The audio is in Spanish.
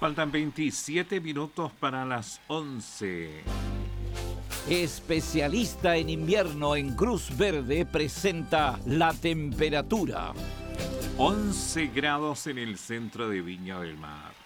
Faltan 27 minutos para las 11. Especialista en invierno en Cruz Verde presenta la temperatura. 11 grados en el centro de Viña del Mar.